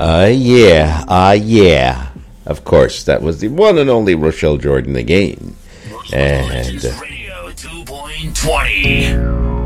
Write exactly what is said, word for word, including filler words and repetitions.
Uh, yeah, uh, yeah. Of course, that was the one and only Rochelle Jordan again. And. Uh, Radio two point twenty.